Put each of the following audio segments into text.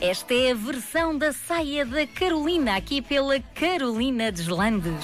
Esta é a versão da saia da Carolina, aqui pela Carolina Deslandes.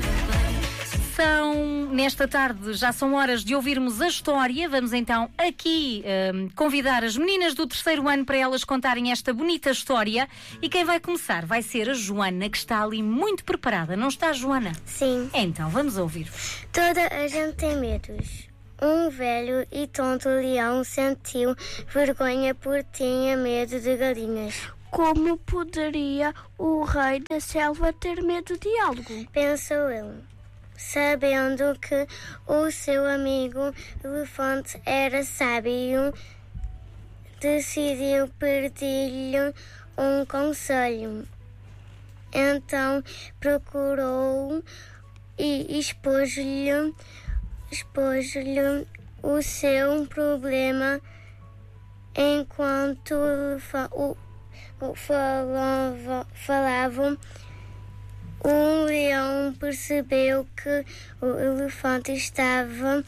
Nesta tarde, já são horas de ouvirmos a história. Vamos então aqui convidar as meninas do 3º ano para elas contarem esta bonita história. E quem vai começar vai ser a Joana, que está ali muito preparada. Não está, Joana? Sim. Então, vamos ouvir-vos. Toda a gente tem medos. Um velho e tonto leão sentiu vergonha porque tinha medo de galinhas. Como poderia o rei da selva ter medo de algo? Pensou ele, sabendo que o seu amigo elefante era sábio, decidiu pedir-lhe um conselho. Então procurou e expôs-lhe o seu problema. Enquanto falavam, o leão percebeu que o elefante estava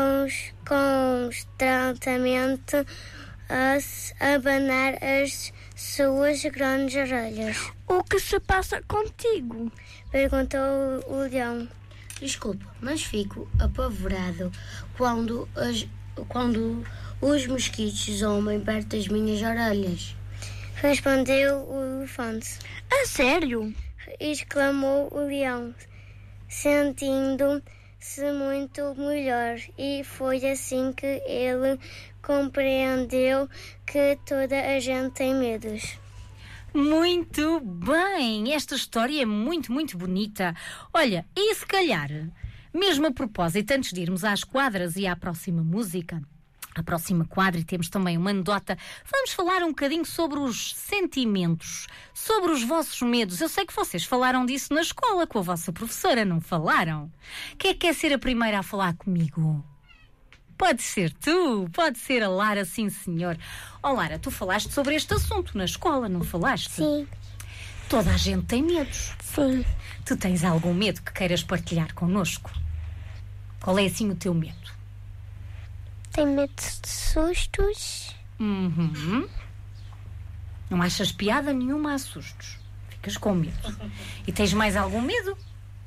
constantemente a abanar as suas grandes orelhas. O que se passa contigo? Perguntou o leão. Desculpa, mas fico apavorado quando os mosquitos zombam perto das minhas orelhas. Respondeu o elefante. A sério? Exclamou o leão, sentindo-se muito melhor, e foi assim que ele compreendeu que toda a gente tem medos. Muito bem! Esta história é muito, muito bonita. Olha, e se calhar, mesmo a propósito, antes de irmos às quadras e à próxima música, à próxima quadra, e temos também uma anedota, vamos falar um bocadinho sobre os sentimentos, sobre os vossos medos. Eu sei que vocês falaram disso na escola com a vossa professora, não falaram? Quem é que quer ser a primeira a falar comigo? Pode ser tu, pode ser a Lara, sim senhor. Oh Lara, tu falaste sobre este assunto na escola, não falaste? Sim. Toda a gente tem medos. Sim. Tu tens algum medo que queiras partilhar connosco? Qual é assim o teu medo? Tenho medo de sustos. Não achas piada nenhuma a sustos. Ficas com medo. E tens mais algum medo?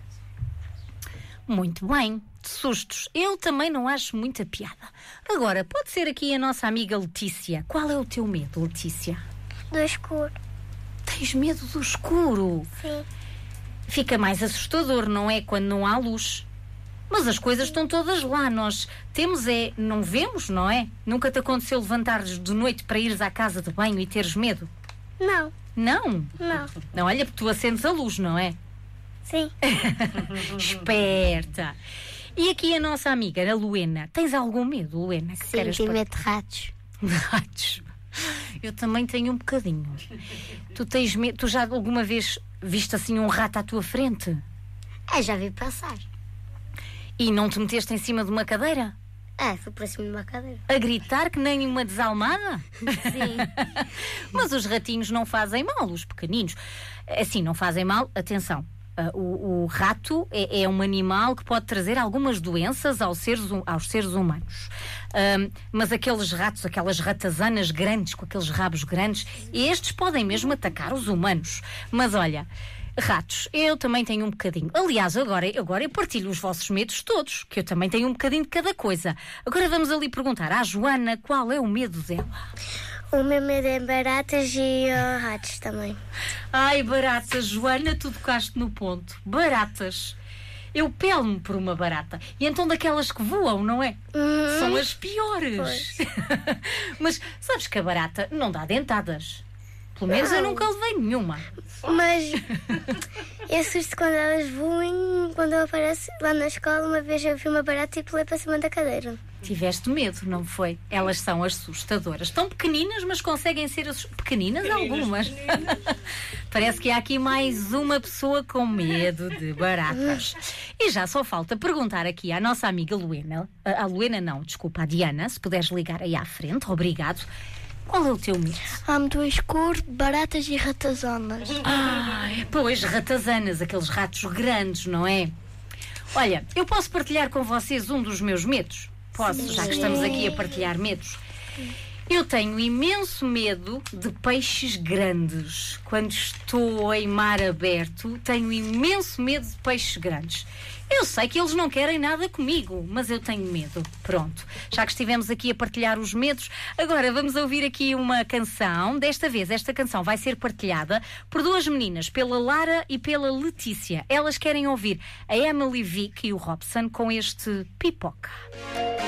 Muito bem. De sustos. Eu também não acho muita piada. Agora, pode ser aqui a nossa amiga Letícia. Qual é o teu medo, Letícia? Do escuro. Tens medo do escuro? Sim. Fica mais assustador, não é? Quando não há luz. Mas as coisas estão todas lá. Nós não vemos, não é? Nunca te aconteceu levantares de noite para ires à casa de banho e teres medo? Não. Não? Não. Não, olha, porque tu acendes a luz, não é? Sim. Esperta. E aqui a nossa amiga, a Luena. Tens algum medo, Luena? Sim, tenho medo de ratos. De ratos? Eu também tenho um bocadinho. Tu tens medo? Tu já alguma vez viste assim um rato à tua frente? Já vi passar. E não te meteste em cima de uma cadeira? Fui para cima de uma cadeira. A gritar que nem uma desalmada? Sim. Mas os ratinhos não fazem mal, os pequeninos. Assim, não fazem mal, atenção. O rato é um animal que pode trazer algumas doenças aos seres humanos. Mas aqueles ratos, aquelas ratazanas grandes, com aqueles rabos grandes, estes podem mesmo atacar os humanos. Mas olha, ratos, eu também tenho um bocadinho. Aliás, agora eu partilho os vossos medos todos, que eu também tenho um bocadinho de cada coisa. Agora vamos ali perguntar à Joana qual é o medo dela. O meu medo é baratas e ratos também. Ai, baratas, Joana, tu tocaste no ponto. Baratas. Eu pelo-me por uma barata. E então daquelas que voam, não é? São as piores. Mas sabes que a barata não dá dentadas. Pelo menos eu nunca levei nenhuma. Mas eu assusto quando elas voam, quando eu apareço lá na escola. Uma vez eu vi uma barata e pulei para cima da cadeira. Tiveste medo, não foi? Elas são assustadoras. Tão pequeninas, mas conseguem ser pequeninas algumas. Parece que há aqui mais uma pessoa com medo de baratas. E já só falta perguntar aqui à nossa amiga Luena. A Luena não, desculpa, a Diana. Se puderes ligar aí à frente, obrigado. Qual é o teu medo? Amo do escuro, baratas e ratazanas. Pois, ratazanas, aqueles ratos grandes, não é? Olha, eu posso partilhar com vocês um dos meus medos? Posso, já que estamos aqui a partilhar medos. Eu tenho imenso medo de peixes grandes. Quando estou em mar aberto, tenho imenso medo de peixes grandes. Eu sei que eles não querem nada comigo, mas eu tenho medo. Pronto, já que estivemos aqui a partilhar os medos, agora vamos ouvir aqui uma canção. Desta vez, esta canção vai ser partilhada por duas meninas, pela Lara e pela Letícia. Elas querem ouvir a Emily Vick e o Robson com este Pipoca.